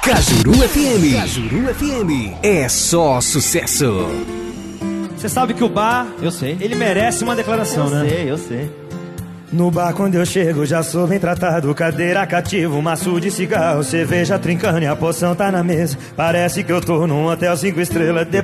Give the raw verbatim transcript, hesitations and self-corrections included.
Cajuru F M. Cajuru F M. É só sucesso. Você sabe que o bar, eu sei, ele merece uma declaração, eu né? Eu sei, eu sei. No bar quando eu chego já sou bem tratado. Cadeira cativa, maço de cigarro, cerveja trincando e a poção tá na mesa. Parece que eu tô num hotel cinco estrelas. Depois